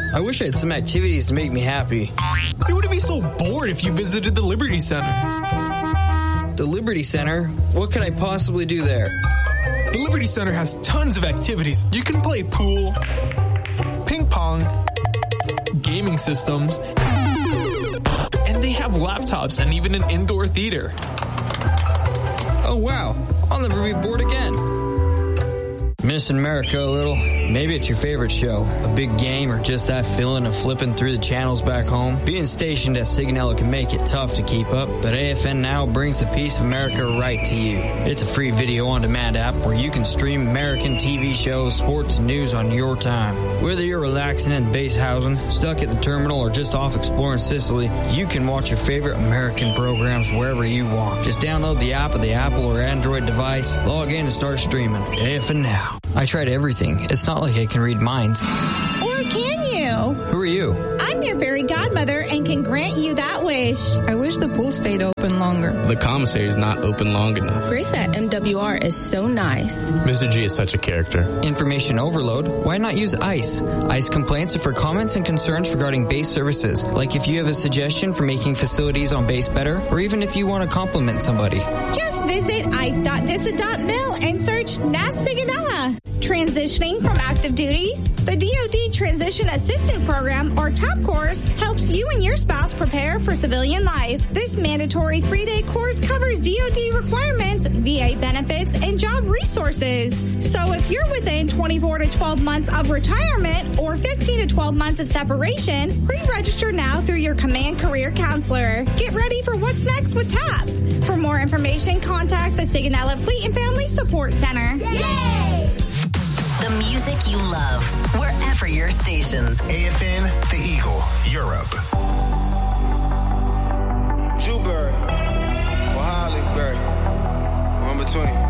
I wish I had some activities to make me happy. You wouldn't be so bored if you visited the Liberty Center. The Liberty Center? What could I possibly do there? The Liberty Center has tons of activities. You can play pool, ping pong, gaming systems, and they have laptops and even an indoor theater. Oh, wow. I'll never be bored again. Missing America a little? Maybe it's your favorite show, a big game, or just that feeling of flipping through the channels back home. Being stationed at Sigonella can make it tough to keep up, but AFN Now brings the Piece of America right to you. It's a free video-on-demand app where you can stream American TV shows, sports, and news on your time. Whether you're relaxing in base housing, stuck at the terminal, or just off exploring Sicily, you can watch your favorite American programs wherever you want. Just download the app of the Apple or Android device, log in, and start streaming. AFN Now. I tried everything. It's not like I can read minds. Or can you? Who are you? I'm your fairy godmother and can grant you that wish. I wish the pool stayed open longer. The commissary is not open long enough. Grace at MWR is so nice. Mr. G is such a character. Information overload? Why not use ICE? ICE complaints are for comments and concerns regarding base services, like if you have a suggestion for making facilities on base better, or even if you want to compliment somebody. Just visit ice.disa.mil and search NAS Sigonella. Transitioning from active duty? The DoD Transition Assistance Program, or TAP course, helps you and your spouse prepare for civilian life. This mandatory 3-day course covers DoD requirements, VA benefits, and job resources. So if you're within 24 to 12 months of retirement or 15 to 12 months of separation, pre-register now through your Command Career Counselor. Get ready for what's next with TAP. For more information, contact the Sigonella Fleet and Family Support Center. Yay! The music you love, wherever you're stationed. AFN, The Eagle, Europe. Jewberry or Hollyberry, one between.